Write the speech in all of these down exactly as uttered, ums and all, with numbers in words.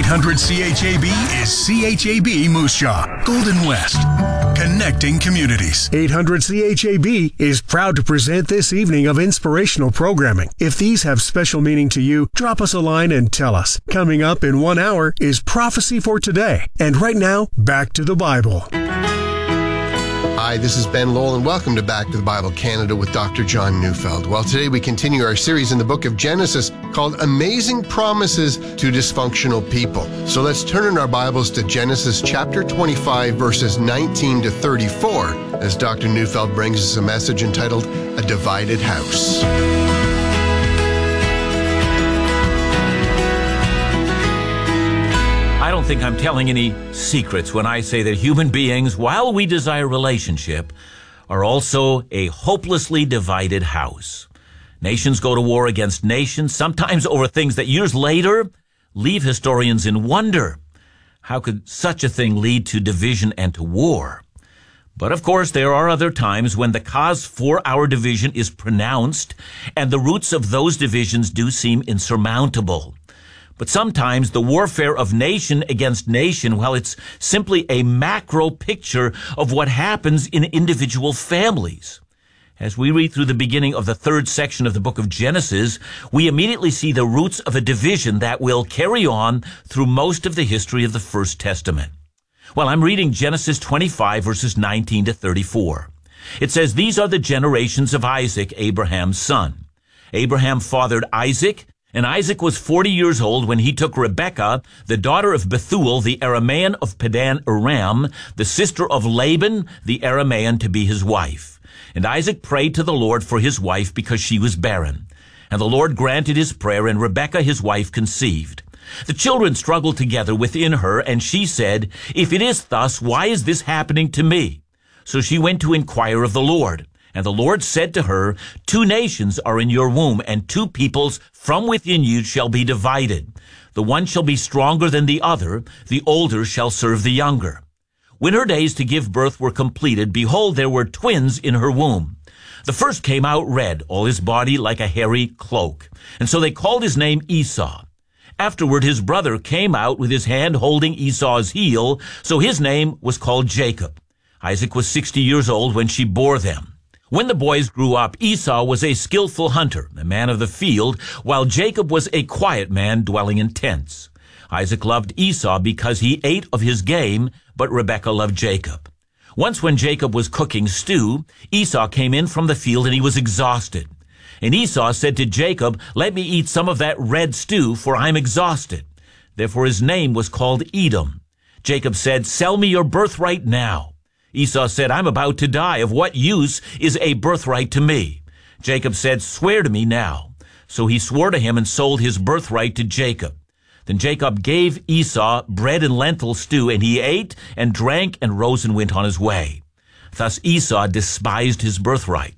hundred C H A B is C H A B Moose Jaw, Golden West. Connecting communities. eight hundred C H A B is proud to present this evening of inspirational programming. If these have special meaning to you, drop us a line and tell us. Coming up in one hour is Prophecy for Today. And right now, back to the Bible. Hi, this is Ben Lowell, and welcome to Back to the Bible Canada with Doctor John Neufeld. Well, today we continue our series in the book of Genesis called Amazing Promises to Dysfunctional People. So let's turn in our Bibles to Genesis chapter twenty-five, verses nineteen to thirty-four, as Doctor Neufeld brings us a message entitled A Divided House. I don't think I'm telling any secrets when I say that human beings, while we desire relationship, are also a hopelessly divided house. Nations go to war against nations, sometimes over things that years later leave historians in wonder. How could such a thing lead to division and to war? But of course, there are other times when the cause for our division is pronounced, and the roots of those divisions do seem insurmountable. But sometimes the warfare of nation against nation, well, it's simply a macro picture of what happens in individual families. As we read through the beginning of the third section of the book of Genesis, we immediately see the roots of a division that will carry on through most of the history of the First Testament. Well, I'm reading Genesis twenty-five, verses nineteen to thirty-four. It says, "These are the generations of Isaac, Abraham's son. Abraham fathered Isaac, and Isaac was forty years old when he took Rebekah, the daughter of Bethuel, the Aramean of Padan Aram, the sister of Laban, the Aramean, to be his wife. And Isaac prayed to the Lord for his wife because she was barren. And the Lord granted his prayer, and Rebekah his wife conceived. The children struggled together within her, and she said, 'If it is thus, why is this happening to me?' So she went to inquire of the Lord. And the Lord said to her, 'Two nations are in your womb, and two peoples from within you shall be divided. The one shall be stronger than the other, the older shall serve the younger.' When her days to give birth were completed, behold, there were twins in her womb. The first came out red, all his body like a hairy cloak. And so they called his name Esau. Afterward his brother came out with his hand holding Esau's heel, so his name was called Jacob. Isaac was sixty years old when she bore them. When the boys grew up, Esau was a skillful hunter, a man of the field, while Jacob was a quiet man dwelling in tents. Isaac loved Esau because he ate of his game, but Rebekah loved Jacob. Once when Jacob was cooking stew, Esau came in from the field and he was exhausted. And Esau said to Jacob, 'Let me eat some of that red stew, for I am exhausted.' Therefore his name was called Edom. Jacob said, 'Sell me your birthright now.' Esau said, 'I'm about to die. Of what use is a birthright to me?' Jacob said, 'Swear to me now.' So he swore to him and sold his birthright to Jacob. Then Jacob gave Esau bread and lentil stew, and he ate and drank and rose and went on his way. Thus Esau despised his birthright."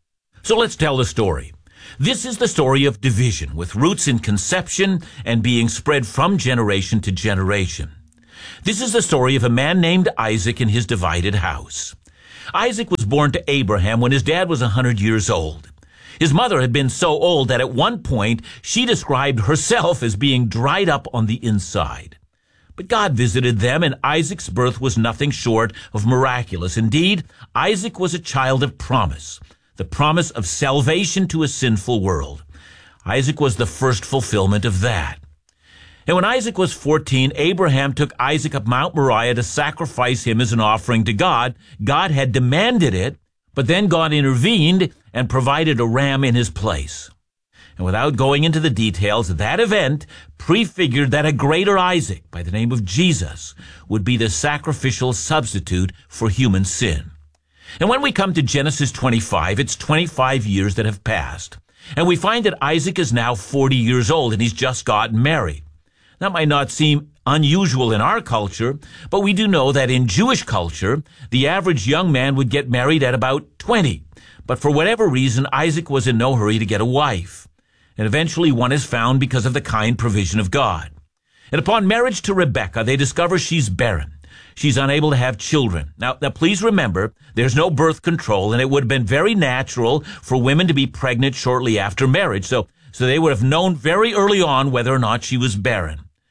So let's tell the story. This is the story of division, with roots in conception and being spread from generation to generation. This is the story of a man named Isaac and his divided house. Isaac was born to Abraham when his dad was a hundred years old. His mother had been so old that at one point she described herself as being dried up on the inside. But God visited them, and Isaac's birth was nothing short of miraculous. Indeed, Isaac was a child of promise, the promise of salvation to a sinful world. Isaac was the first fulfillment of that. And when Isaac was fourteen, Abraham took Isaac up Mount Moriah to sacrifice him as an offering to God. God had demanded it, but then God intervened and provided a ram in his place. And without going into the details, that event prefigured that a greater Isaac, by the name of Jesus, would be the sacrificial substitute for human sin. And when we come to Genesis twenty-five, it's twenty-five years that have passed. And we find that Isaac is now forty years old, and he's just gotten married. That might not seem unusual in our culture, but we do know that in Jewish culture, the average young man would get married at about twenty. But for whatever reason, Isaac was in no hurry to get a wife. And eventually one is found because of the kind provision of God. And upon marriage to Rebekah, they discover she's barren. She's unable to have children. Now, now, please remember, there's no birth control, and it would have been very natural for women to be pregnant shortly after marriage. So, so they would have known very early on whether or not she was barren.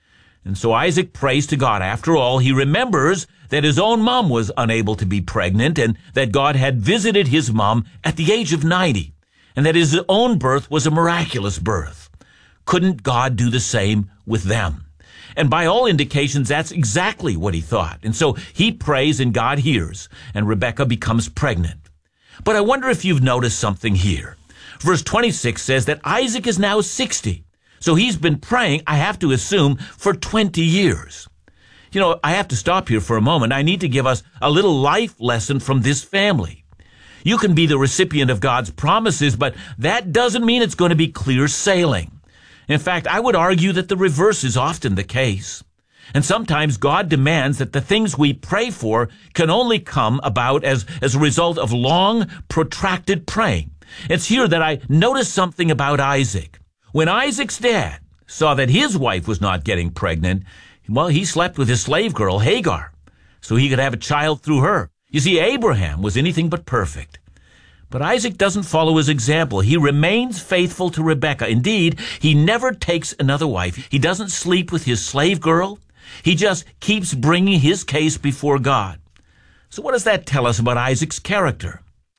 And so Isaac prays to God. After all, he remembers that his own mom was unable to be pregnant and that God had visited his mom at the age of ninety and that his own birth was a miraculous birth. Couldn't God do the same with them? And by all indications, that's exactly what he thought. And so he prays and God hears, and Rebekah becomes pregnant. But I wonder if you've noticed something here. Verse twenty-six says that Isaac is now sixty. So he's been praying, I have to assume, for twenty years. You know, I have to stop here for a moment. I need to give us a little life lesson from this family. You can be the recipient of God's promises, but that doesn't mean it's going to be clear sailing. In fact, I would argue that the reverse is often the case. And sometimes God demands that the things we pray for can only come about as, as a result of long, protracted praying. It's here that I notice something about Isaac. When Isaac's dad saw that his wife was not getting pregnant, well, he slept with his slave girl, Hagar, so he could have a child through her. You see, Abraham was anything but perfect. But Isaac doesn't follow his example. He remains faithful to Rebekah. Indeed, he never takes another wife. He doesn't sleep with his slave girl. He just keeps bringing his case before God. So what does that tell us about Isaac's character?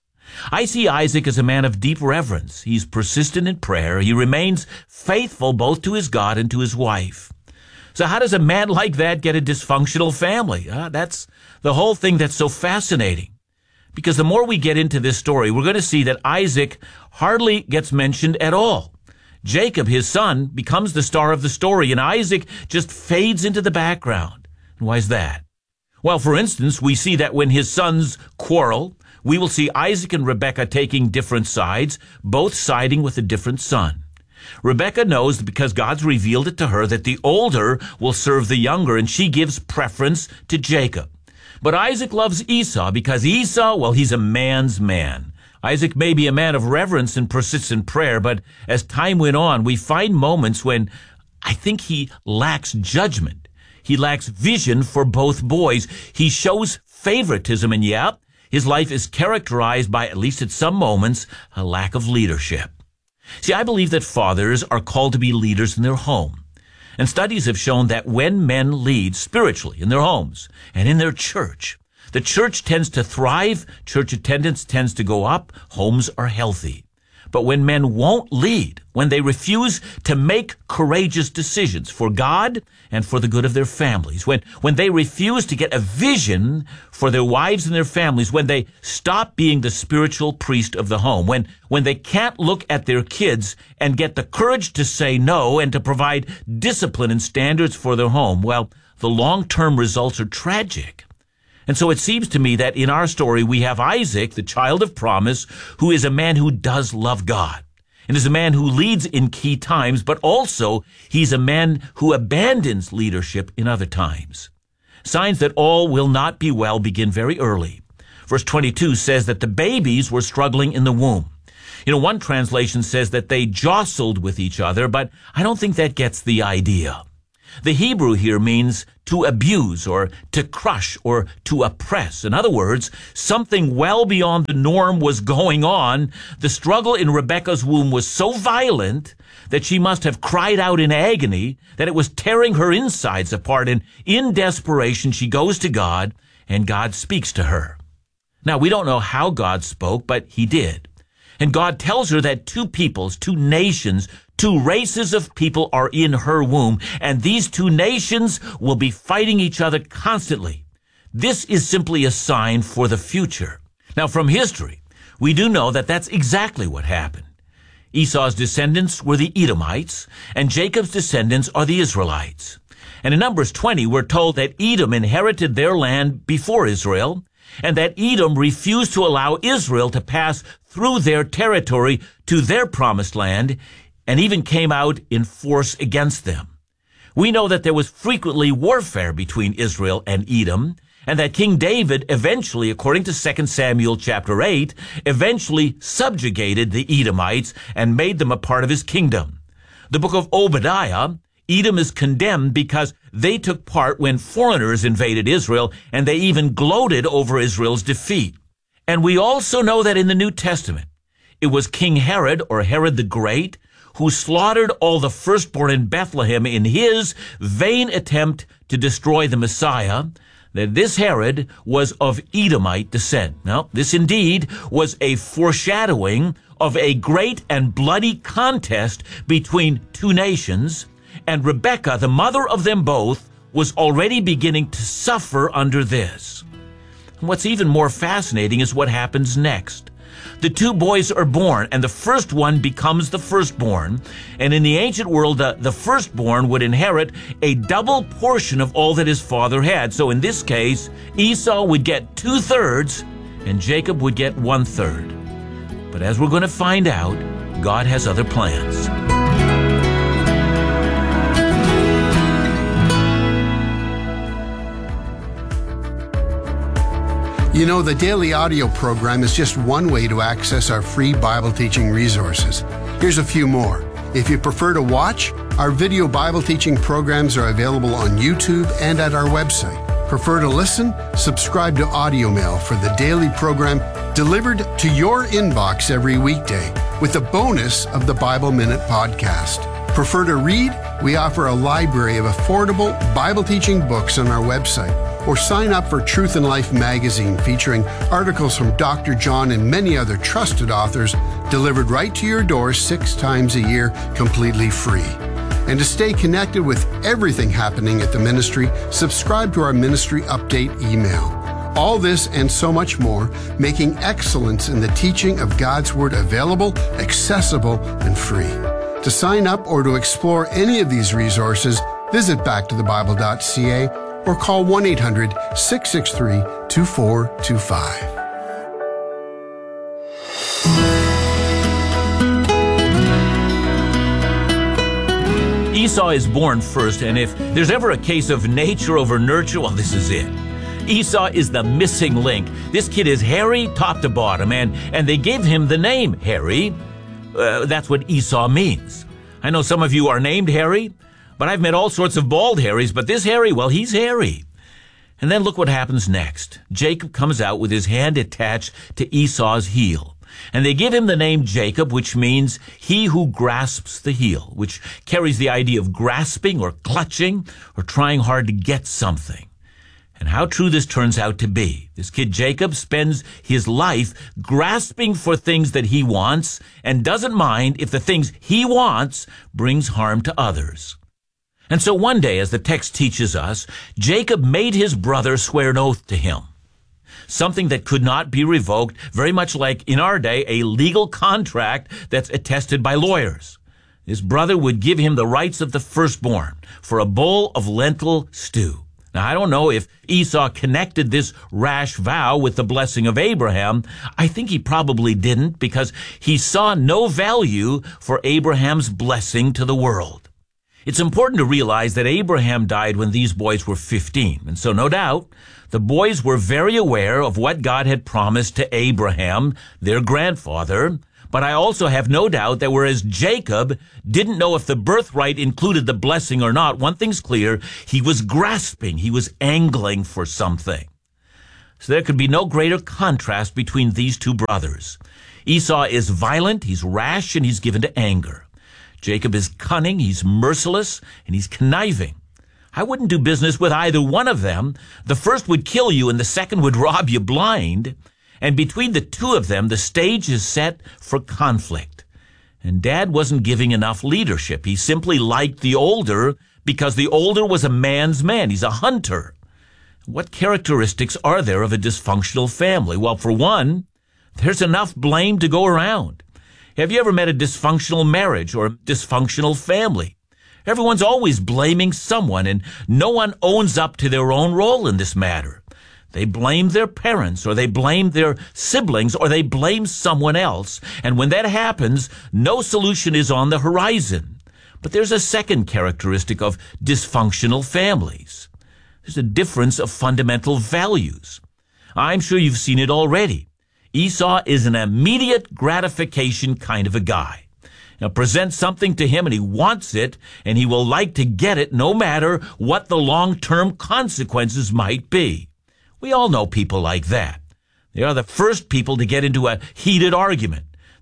I see Isaac as a man of deep reverence. He's persistent in prayer. He remains faithful both to his God and to his wife. So how does a man like that get a dysfunctional family? Uh, that's the whole thing that's so fascinating. Because the more we get into this story, we're going to see that Isaac hardly gets mentioned at all. Jacob, his son, becomes the star of the story, and Isaac just fades into the background. And why is that? Well, for instance, we see that when his sons quarrel, we will see Isaac and Rebekah taking different sides, both siding with a different son. Rebekah knows because God's revealed it to her that the older will serve the younger, and she gives preference to Jacob. But Isaac loves Esau because Esau, well, he's a man's man. Isaac may be a man of reverence and persistent prayer, but as time went on, we find moments when I think he lacks judgment. He lacks vision for both boys. He shows favoritism, and yeah, his life is characterized by, at least at some moments, a lack of leadership. See, I believe that fathers are called to be leaders in their home. And studies have shown that when men lead spiritually in their homes and in their church, the church tends to thrive, church attendance tends to go up, homes are healthy. But when men won't lead, when they refuse to make courageous decisions for God and for the good of their families, when, when they refuse to get a vision for their wives and their families, when they stop being the spiritual priest of the home, when, when they can't look at their kids and get the courage to say no and to provide discipline and standards for their home, well, the long-term results are tragic. And so it seems to me that in our story we have Isaac, the child of promise, who is a man who does love God and is a man who leads in key times, but also he's a man who abandons leadership in other times. Signs that all will not be well begin very early. Verse twenty-two says that the babies were struggling in the womb. You know, one translation says that they jostled with each other, but I don't think that gets the idea. The Hebrew here means to abuse or to crush or to oppress. In other words, something well beyond the norm was going on. The struggle in Rebekah's womb was so violent that she must have cried out in agony, that it was tearing her insides apart. And in desperation, she goes to God, and God speaks to her. Now, we don't know how God spoke, but he did. And God tells her that two peoples, two nations, two races of people are in her womb, and these two nations will be fighting each other constantly. This is simply a sign for the future. Now, from history, we do know that that's exactly what happened. Esau's descendants were the Edomites, and Jacob's descendants are the Israelites. And in Numbers twenty, we're told that Edom inherited their land before Israel, and that Edom refused to allow Israel to pass through their territory to their promised land, and even came out in force against them. We know that there was frequently warfare between Israel and Edom, and that King David eventually, according to Second Samuel chapter eight, eventually subjugated the Edomites and made them a part of his kingdom. The book of Obadiah, Edom is condemned because they took part when foreigners invaded Israel, and they even gloated over Israel's defeat. And we also know that in the New Testament, it was King Herod, or Herod the Great, who slaughtered all the firstborn in Bethlehem in his vain attempt to destroy the Messiah, that this Herod was of Edomite descent. Now, this indeed was a foreshadowing of a great and bloody contest between two nations, and Rebekah, the mother of them both, was already beginning to suffer under this. And what's even more fascinating is what happens next. The two boys are born, and the first one becomes the firstborn. And in the ancient world, the, the firstborn would inherit a double portion of all that his father had. So in this case, Esau would get two-thirds, and Jacob would get one-third. But as we're going to find out, God has other plans. You know, the daily audio program is just one way to access our free Bible teaching resources. Here's a few more. If you prefer to watch, our video Bible teaching programs are available on YouTube and at our website. Prefer to listen? Subscribe to Audio Mail for the daily program delivered to your inbox every weekday with a bonus of the Bible Minute podcast. Prefer to read? We offer a library of affordable Bible teaching books on our website. Or sign up for Truth and Life magazine featuring articles from Doctor John and many other trusted authors delivered right to your door six times a year completely free. And to stay connected with everything happening at the ministry, subscribe to our ministry update email. All this and so much more, making excellence in the teaching of God's Word available, accessible, and free. To sign up or to explore any of these resources, visit back to the bible dot c a or call one eight hundred, six six three, two four two five. Esau is born first, and if there's ever a case of nature over nurture, well, this is it. Esau is the missing link. This kid is hairy top to bottom, and, and they gave him the name Harry. Uh, that's what Esau means. I know some of you are named Harry, but I've met all sorts of bald Harrys, but this Harry, well, he's hairy. And then look what happens next. Jacob comes out with his hand attached to Esau's heel. And they give him the name Jacob, which means he who grasps the heel, which carries the idea of grasping or clutching or trying hard to get something. And how true this turns out to be. This kid Jacob spends his life grasping for things that he wants and doesn't mind if the things he wants brings harm to others. And so one day, as the text teaches us, Jacob made his brother swear an oath to him, something that could not be revoked, very much like in our day, a legal contract that's attested by lawyers. His brother would give him the rights of the firstborn for a bowl of lentil stew. Now, I don't know if Esau connected this rash vow with the blessing of Abraham. I think he probably didn't, because he saw no value for Abraham's blessing to the world. It's important to realize that Abraham died when these boys were fifteen, and so no doubt the boys were very aware of what God had promised to Abraham, their grandfather. But I also have no doubt that whereas Jacob didn't know if the birthright included the blessing or not, one thing's clear: he was grasping, he was angling for something. So there could be no greater contrast between these two brothers. Esau is violent, he's rash, and he's given to anger. Jacob is cunning, he's merciless, and he's conniving. I wouldn't do business with either one of them. The first would kill you, and the second would rob you blind. And between the two of them, the stage is set for conflict. And Dad wasn't giving enough leadership. He simply liked the older because the older was a man's man. He's a hunter. What characteristics are there of a dysfunctional family? Well, for one, there's enough blame to go around. Have you ever met a dysfunctional marriage or a dysfunctional family? Everyone's always blaming someone, and no one owns up to their own role in this matter. They blame their parents, or they blame their siblings, or they blame someone else. And when that happens, no solution is on the horizon. But there's a second characteristic of dysfunctional families. There's a difference of fundamental values. I'm sure you've seen it already. Esau is an immediate gratification kind of a guy. Now, present something to him and he wants it, and he will like to get it no matter what the long-term consequences might be. We all know people like that. They are the first people to get into a heated argument.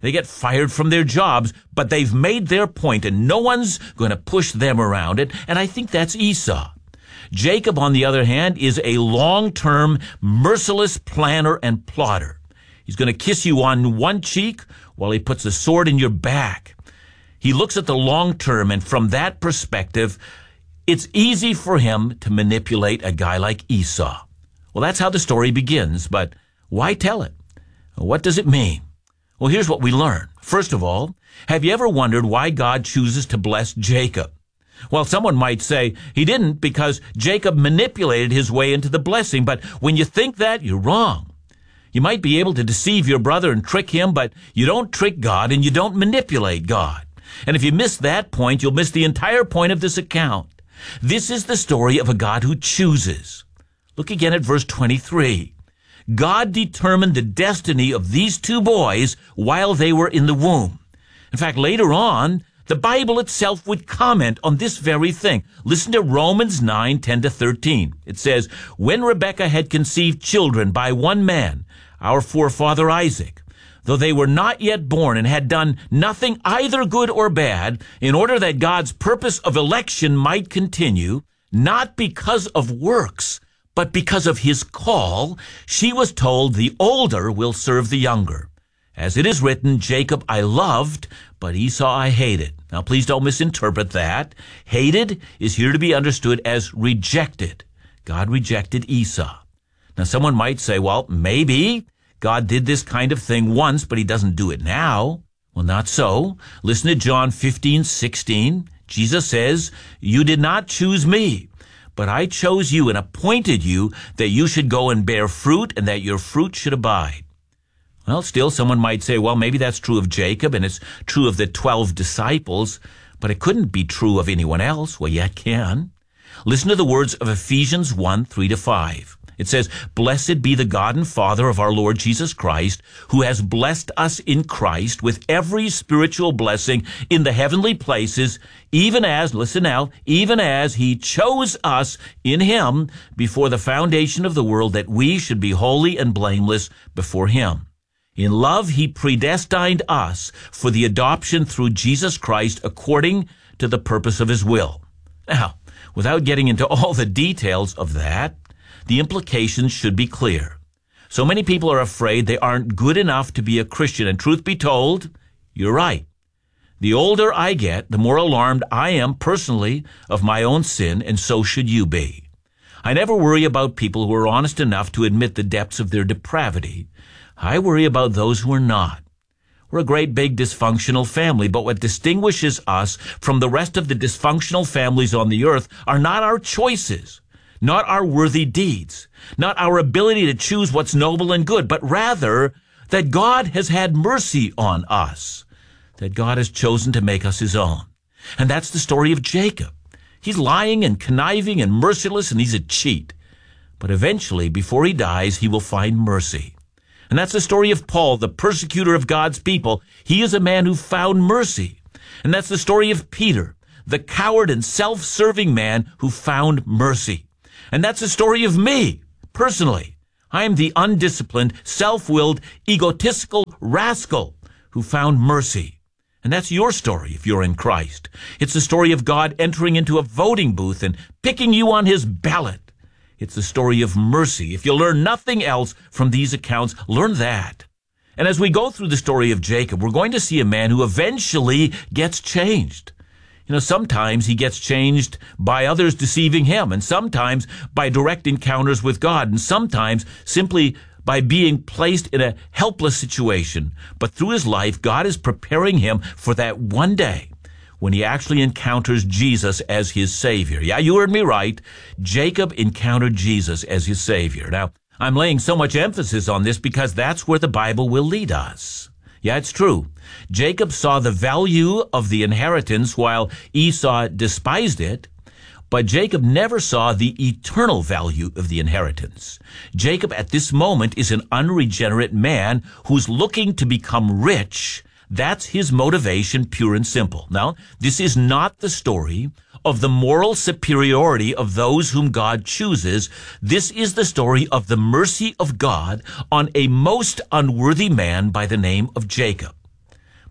They get fired from their jobs, but they've made their point and no one's going to push them around it. And I think that's Esau. Jacob, on the other hand, is a long-term, merciless planner and plotter. He's going to kiss you on one cheek while he puts a sword in your back. He looks at the long term, and from that perspective, it's easy for him to manipulate a guy like Esau. Well, that's how the story begins, but why tell it? What does it mean? Well, here's what we learn. First of all, have you ever wondered why God chooses to bless Jacob? Well, someone might say he didn't because Jacob manipulated his way into the blessing, but when you think that, you're wrong. You might be able to deceive your brother and trick him, but you don't trick God and you don't manipulate God. And if you miss that point, you'll miss the entire point of this account. This is the story of a God who chooses. Look again at verse twenty-three. God determined the destiny of these two boys while they were in the womb. In fact, later on, the Bible itself would comment on this very thing. Listen to Romans nine, ten to thirteen. It says, when Rebekah had conceived children by one man, our forefather Isaac, though they were not yet born and had done nothing either good or bad, in order that God's purpose of election might continue, not because of works, but because of his call, she was told the older will serve the younger. As it is written, Jacob I loved, but Esau I hated. Now please don't misinterpret that. Hated is here to be understood as rejected. God rejected Esau. Now someone might say, well, maybe God did this kind of thing once, but he doesn't do it now. Well, not so. Listen to John fifteen, sixteen. Jesus says, you did not choose me, but I chose you and appointed you that you should go and bear fruit and that your fruit should abide. Well, still someone might say, well, maybe that's true of Jacob and it's true of the twelve disciples, but it couldn't be true of anyone else. Well, yeah, it can. Listen to the words of Ephesians one, three to five. It says, blessed be the God and Father of our Lord Jesus Christ, who has blessed us in Christ with every spiritual blessing in the heavenly places, even as, listen now, even as he chose us in him before the foundation of the world, that we should be holy and blameless before him. In love, he predestined us for the adoption through Jesus Christ according to the purpose of his will. Now, without getting into all the details of that, the implications should be clear. So many people are afraid they aren't good enough to be a Christian, and truth be told, you're right. The older I get, the more alarmed I am personally of my own sin, and so should you be. I never worry about people who are honest enough to admit the depths of their depravity. I worry about those who are not. We're a great big dysfunctional family, but what distinguishes us from the rest of the dysfunctional families on the earth are not our choices, not our worthy deeds, not our ability to choose what's noble and good, but rather that God has had mercy on us, that God has chosen to make us his own. And that's the story of Jacob. He's lying and conniving and merciless, and he's a cheat. But eventually, before he dies, he will find mercy. And that's the story of Paul, the persecutor of God's people. He is a man who found mercy. And that's the story of Peter, the coward and self-serving man who found mercy. And that's the story of me, personally. I am the undisciplined, self-willed, egotistical rascal who found mercy. And that's your story if you're in Christ. It's the story of God entering into a voting booth and picking you on his ballot. It's the story of mercy. If you learn nothing else from these accounts, learn that. And as we go through the story of Jacob, we're going to see a man who eventually gets changed. You know, sometimes he gets changed by others deceiving him, and sometimes by direct encounters with God, and sometimes simply by being placed in a helpless situation. But through his life, God is preparing him for that one day when he actually encounters Jesus as his Savior. Yeah, you heard me right. Jacob encountered Jesus as his Savior. Now, I'm laying so much emphasis on this because that's where the Bible will lead us. Yeah, it's true. Jacob saw the value of the inheritance while Esau despised it, but Jacob never saw the eternal value of the inheritance. Jacob at this moment is an unregenerate man who's looking to become rich. That's his motivation, pure and simple. Now, this is not the story of the moral superiority of those whom God chooses. This is the story of the mercy of God on a most unworthy man by the name of Jacob.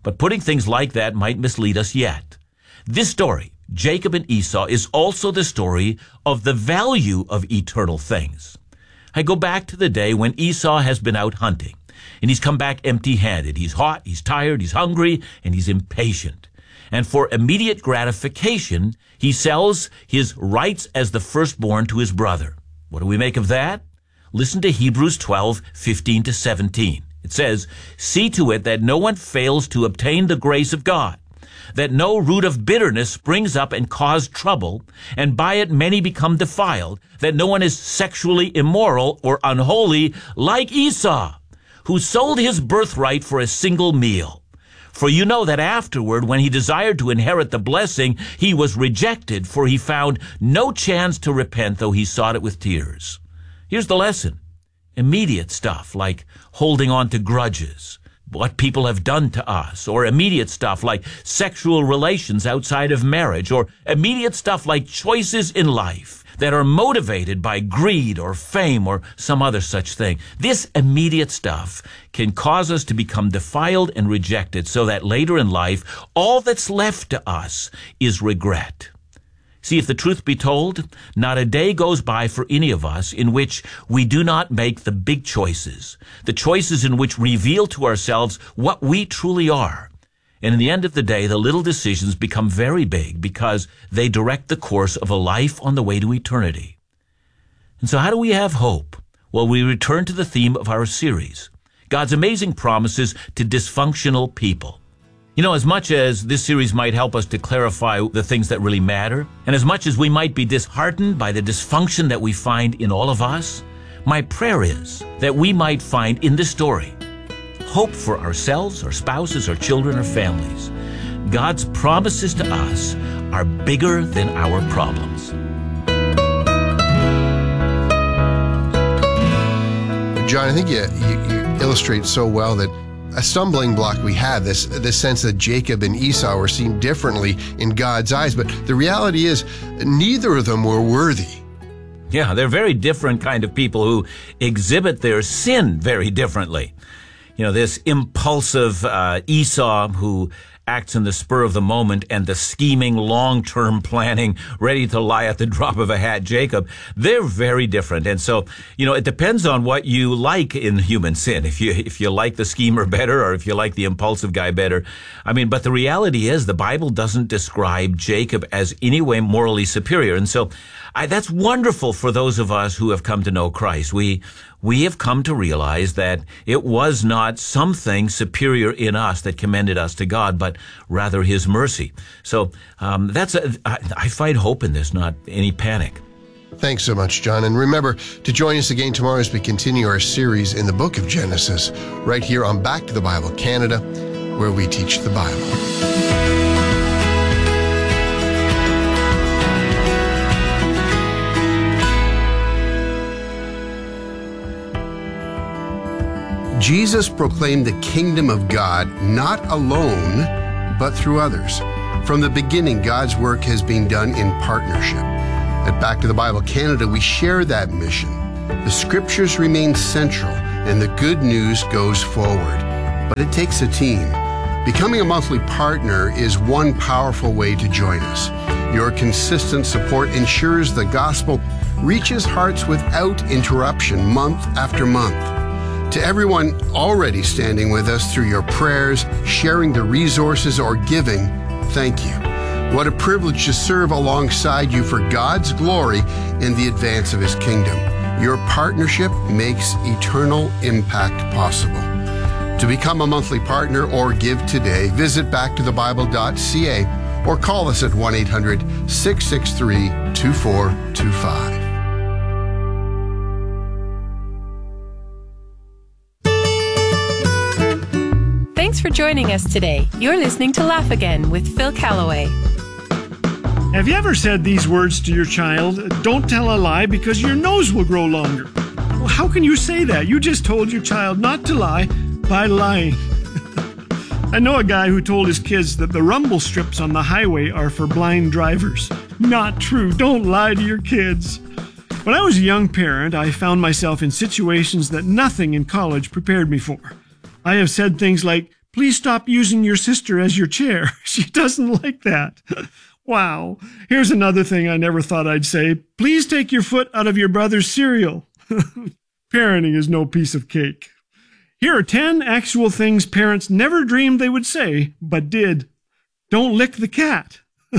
But putting things like that might mislead us yet. This story, Jacob and Esau, is also the story of the value of eternal things. I go back to the day when Esau has been out hunting, and he's come back empty-handed. He's hot, he's tired, he's hungry, and he's impatient. And for immediate gratification, he sells his rights as the firstborn to his brother. What do we make of that? Listen to Hebrews twelve, fifteen to seventeen. It says, "See to it that no one fails to obtain the grace of God, that no root of bitterness springs up and cause trouble, and by it many become defiled, that no one is sexually immoral or unholy like Esau, who sold his birthright for a single meal. For you know that afterward, when he desired to inherit the blessing, he was rejected, for he found no chance to repent, though he sought it with tears." Here's the lesson. Immediate stuff like holding on to grudges, what people have done to us, or immediate stuff like sexual relations outside of marriage, or immediate stuff like choices in life that are motivated by greed or fame or some other such thing. This immediate stuff can cause us to become defiled and rejected, so that later in life, all that's left to us is regret. See, if the truth be told, not a day goes by for any of us in which we do not make the big choices, the choices in which reveal to ourselves what we truly are. And in the end of the day, the little decisions become very big because they direct the course of a life on the way to eternity. And so how do we have hope? Well, we return to the theme of our series, God's amazing promises to dysfunctional people. You know, as much as this series might help us to clarify the things that really matter, and as much as we might be disheartened by the dysfunction that we find in all of us, my prayer is that we might find in this story hope for ourselves, our spouses, our children, our families. God's promises to us are bigger than our problems. John, I think you, you, you illustrate so well that a stumbling block we have, this this sense that Jacob and Esau were seen differently in God's eyes. But the reality is, neither of them were worthy. Yeah, they're very different kind of people who exhibit their sin very differently. You know, this impulsive uh, Esau who acts in the spur of the moment, and the scheming, long-term planning, ready to lie at the drop of a hat Jacob, they're very different. And so, you know, it depends on what you like in human sin. If you if you like the schemer better, or if you like the impulsive guy better. I mean, but the reality is the Bible doesn't describe Jacob as any way morally superior. And so I, that's wonderful for those of us who have come to know Christ. We we have come to realize that it was not something superior in us that commended us to God, but rather His mercy. So um, that's a, I, I find hope in this, not any panic. Thanks so much, John. And remember to join us again tomorrow as we continue our series in the book of Genesis, right here on Back to the Bible Canada, where we teach the Bible. Jesus proclaimed the kingdom of God not alone, but through others. From the beginning, God's work has been done in partnership. At Back to the Bible Canada, we share that mission. The scriptures remain central, and the good news goes forward. But it takes a team. Becoming a monthly partner is one powerful way to join us. Your consistent support ensures the gospel reaches hearts without interruption month after month. To everyone already standing with us through your prayers, sharing the resources, or giving, thank you. What a privilege to serve alongside you for God's glory and the advance of His kingdom. Your partnership makes eternal impact possible. To become a monthly partner or give today, visit back to the bible dot c a or call us at one eight hundred, six six three, two four two five. Thanks for joining us today. You're listening to Laugh Again with Phil Callaway. Have you ever said these words to your child? Don't tell a lie because your nose will grow longer. Well, how can you say that? You just told your child not to lie by lying. I know a guy who told his kids that the rumble strips on the highway are for blind drivers. Not true. Don't lie to your kids. When I was a young parent, I found myself in situations that nothing in college prepared me for. I have said things like, please stop using your sister as your chair. She doesn't like that. Wow. Here's another thing I never thought I'd say. Please take your foot out of your brother's cereal. Parenting is no piece of cake. Here are ten actual things parents never dreamed they would say, but did. Don't lick the cat.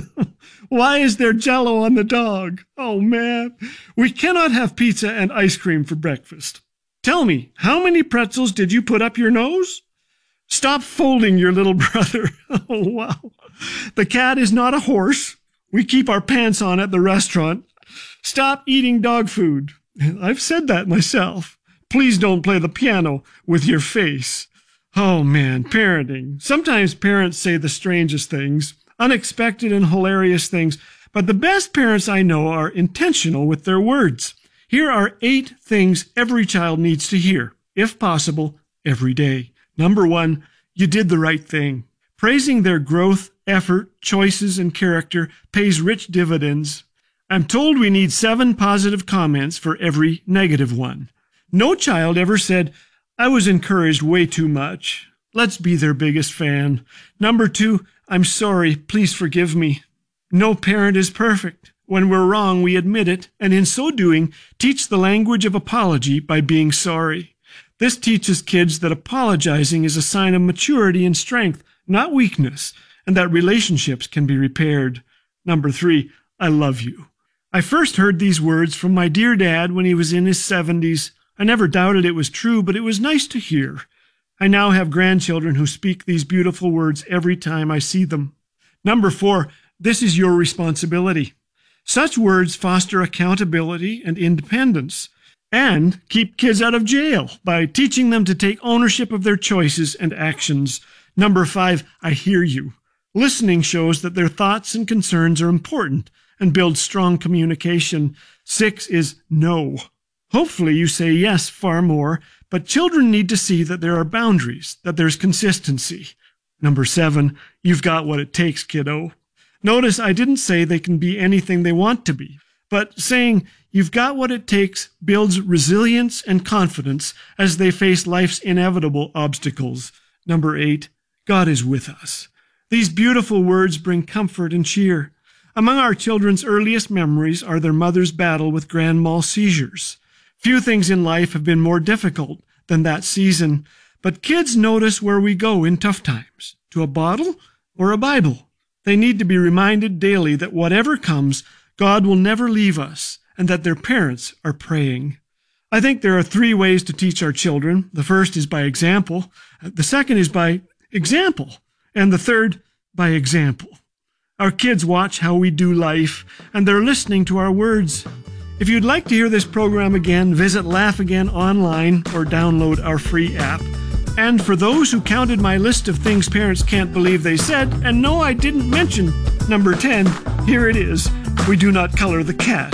Why is there Jell-O on the dog? Oh, man. We cannot have pizza and ice cream for breakfast. Tell me, how many pretzels did you put up your nose? Stop folding your little brother. Oh, wow. The cat is not a horse. We keep our pants on at the restaurant. Stop eating dog food. I've said that myself. Please don't play the piano with your face. Oh, man, parenting. Sometimes parents say the strangest things, unexpected and hilarious things, but the best parents I know are intentional with their words. Here are eight things every child needs to hear, if possible, every day. Number one, you did the right thing. Praising their growth, effort, choices, and character pays rich dividends. I'm told we need seven positive comments for every negative one. No child ever said, I was encouraged way too much. Let's be their biggest fan. Number two, I'm sorry, please forgive me. No parent is perfect. When we're wrong, we admit it, and in so doing, teach the language of apology by being sorry. This teaches kids that apologizing is a sign of maturity and strength, not weakness, and that relationships can be repaired. Number three, I love you. I first heard these words from my dear dad when he was in his seventies. I never doubted it was true, but it was nice to hear. I now have grandchildren who speak these beautiful words every time I see them. Number four, this is your responsibility. Such words foster accountability and independence, and keep kids out of jail by teaching them to take ownership of their choices and actions. Number five, I hear you. Listening shows that their thoughts and concerns are important and builds strong communication. Six is no. Hopefully you say yes far more, but children need to see that there are boundaries, that there's consistency. Number seven, you've got what it takes, kiddo. Notice I didn't say they can be anything they want to be, but saying you've got what it takes builds resilience and confidence as they face life's inevitable obstacles. Number eight, God is with us. These beautiful words bring comfort and cheer. Among our children's earliest memories are their mother's battle with grand mal seizures. Few things in life have been more difficult than that season, but kids notice where we go in tough times, to a bottle or a Bible. They need to be reminded daily that whatever comes, God will never leave us, and that their parents are praying. I think there are three ways to teach our children. The first is by example, the second is by example, and the third by example. Our kids watch how we do life, and they're listening to our words. If you'd like to hear this program again, visit Laugh Again online or download our free app. And for those who counted my list of things parents can't believe they said, and no, I didn't mention number ten, here it is. We do not color the cat.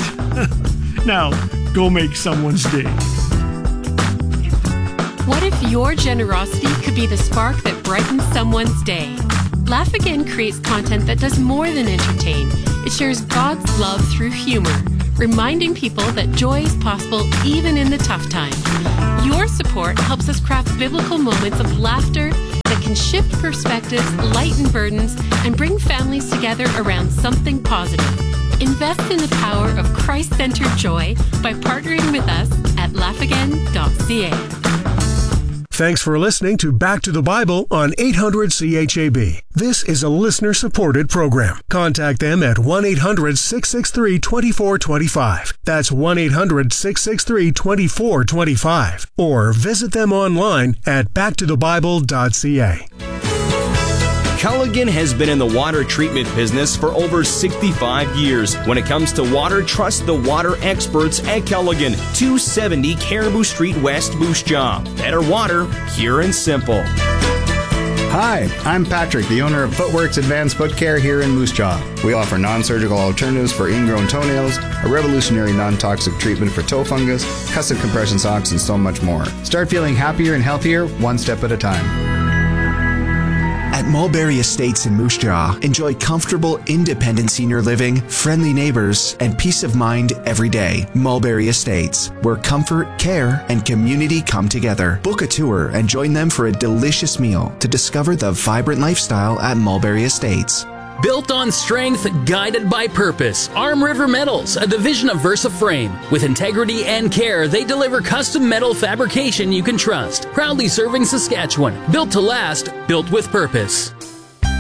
Now, go make someone's day. What if your generosity could be the spark that brightens someone's day? Laugh Again creates content that does more than entertain. It shares God's love through humor, reminding people that joy is possible even in the tough times. Your support helps us craft biblical moments of laughter that can shift perspectives, lighten burdens, and bring families together around something positive. Invest in the power of Christ-centered joy by partnering with us at laugh again dot c a. Thanks for listening to Back to the Bible on eight hundred C H A B. This is a listener-supported program. Contact them at one eight hundred six six three two four two five. That's one eight hundred six six three two four two five. Or visit them online at back to the bible dot c a. Culligan has been in the water treatment business for over sixty-five years. When it comes to water, trust the water experts at Culligan, two seventy Caribou Street West, Moose Jaw. Better water, pure and simple. Hi, I'm Patrick, the owner of Footworks Advanced Foot Care here in Moose Jaw. We offer non-surgical alternatives for ingrown toenails, a revolutionary non-toxic treatment for toe fungus, custom compression socks, and so much more. Start feeling happier and healthier one step at a time. At Mulberry Estates in Moose Jaw, enjoy comfortable, independent senior living, friendly neighbors, and peace of mind every day. Mulberry Estates, where comfort, care, and community come together. Book a tour and join them for a delicious meal to discover the vibrant lifestyle at Mulberry Estates. Built on strength, guided by purpose. Arm River Metals, a division of Versa Frame. With integrity and care, they deliver custom metal fabrication you can trust. Proudly serving Saskatchewan. Built to last, built with purpose.